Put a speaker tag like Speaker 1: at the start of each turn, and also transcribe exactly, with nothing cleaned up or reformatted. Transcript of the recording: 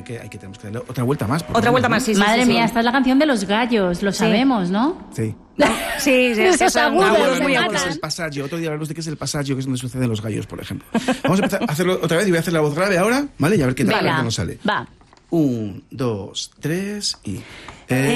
Speaker 1: que, hay que tenemos que darle otra vuelta más.
Speaker 2: Otra vuelta más, sí, sí.
Speaker 3: Madre
Speaker 2: sí,
Speaker 3: mía,
Speaker 2: sí.
Speaker 3: esta es la canción de los gallos, lo
Speaker 2: Sí.
Speaker 3: sabemos, ¿no?
Speaker 1: Sí.
Speaker 2: Sí, sí, sí, son
Speaker 4: agudos,
Speaker 2: agudos
Speaker 4: se
Speaker 2: muy
Speaker 4: matan.
Speaker 1: ¿Qué es
Speaker 2: agudos.
Speaker 1: el pasaggio? Otro día hablaremos de qué es el pasaggio, que es donde suceden los gallos, por ejemplo. Vamos a empezar a hacerlo otra vez y voy a hacer la voz grave ahora, ¿vale? Y a ver qué tal
Speaker 3: Venga,
Speaker 1: nos sale.
Speaker 3: va.
Speaker 1: Un, dos, tres y...